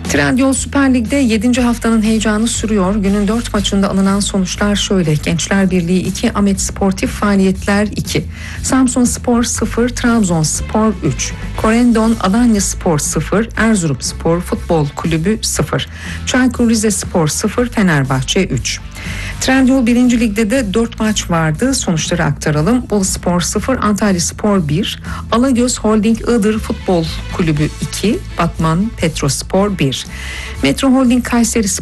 Trendyol Süper Lig'de 7. haftanın heyecanı sürüyor. Günün 4 maçında alınan sonuçlar şöyle: Gençler Birliği 2, Ahmet Sportif Faaliyetler 2, Samsunspor 0, Trabzonspor 3, Korendon Alanyaspor 0, Erzurumspor Futbol Kulübü 0, Çaykur Rizespor 0, Fenerbahçe 3. Trendyol 1. Lig'de de 4 maç vardı. Sonuçları aktaralım. Boluspor 0, Antalyaspor 1, Alagöz Holding Iğdır Futbol Kulübü 2, Batman Petrospor 1. Metro Holding Kayseri